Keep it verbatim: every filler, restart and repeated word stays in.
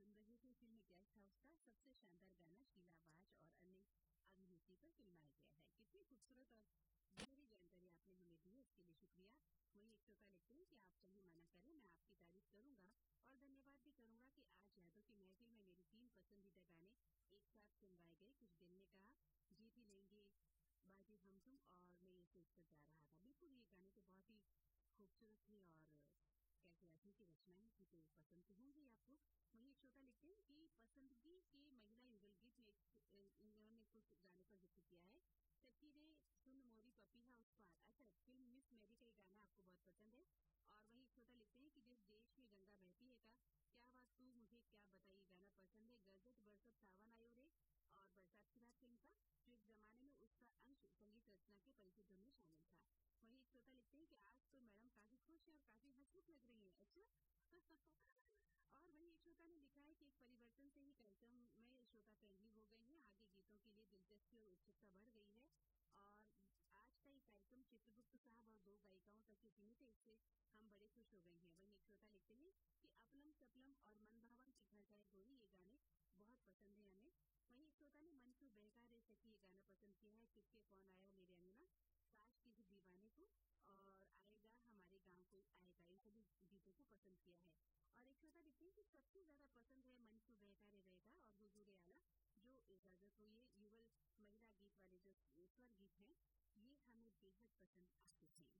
सुन रहे थे film guest house का सबसे शानदार गाना शीला वाज और अन्य अभिनेत्री पर फिल्माया गया है। कितनी खूबसूरत और गहरी जानकारी आपने हमें दी है, इसके लिए शुक्रिया। वही एक श्रोता लिखते हैं कि आप चाहे मना करें, मैं आपकी तारीफ करूंगा और धन्यवाद भी करूंगा कि आज यादों की महफिल में मेरी तीन पसंदीदा गाने एक साथ सुनवाए गए। कुछ दिल ने कहा, जीत ही लेंगे, बाजी हम तुम और मैं ये सोच कर जा रहा था। बिल्कुल ये गाने तो बहुत ही खूबसूरत थे और कैसे आदमी की रचनाएं की तो पसंद तो होंगी आपको। वही एक श्रोता लिखते हैं कि पसंदगी के महिला युगल गीत में इन्होंने कुछ गाने का जिक्र किया है। सखी रे सुन मोरी पपीहा उस पार, अच्छा फिल्म मिस मैरी का ये गाना आपको बहुत पसंद है। और वही एक श्रोता लिखते हैं कि जिस देश में गंगा बहती है का क्या बात तू मुझे क्या बताइए गाना पसंद है। गरजत बरसत सावन आयो रे और बरसात की रात फिल्म का जो एक जमाने में उसका अंश संगीत रचना के परिचितों में शामिल था। वही एक श्रोता लिखते हैं कि आज तो मैडम काफी खुश है और काफी हंसमुख लग रही है। अच्छा और वही एक श्रोता ने लिखा है कि इस परिवर्तन से ही कार्यक्रम में श्रोता फ्रेंडली हो गए हैं, आगे गीतों के लिए दिलचस्पी और उत्सुकता बढ़ गई है और आज का ये कार्यक्रम चित्रगुप्त साहब और दो गायिकाओं तक के सीमित है, इससे हम बड़े खुश हो गए हैं। वही एक श्रोता लिखते हैं कि अपलम सपलम और मनभावन की घर का गोरी ये गाने बहुत पसंद है हमें। वही एक श्रोता ने मन क्यों बहका रे सखी ये गाना पसंद किया है। किसके कौन आया मेरे अंगना, काश किसी दीवाने को और आएगा हमारे गांव को आएगा, इन सभी गीतों को पसंद किया है। और एक श्रोता लिखते हैं कि सबसे ज्यादा पसंद है मन क्यों बहका रे रहेगा और हुजूर आला जो इजाजत हुई है युगल महिला गीत वाले जो स्वर गीत हैं ये हमें बेहद पसंद आते हैं।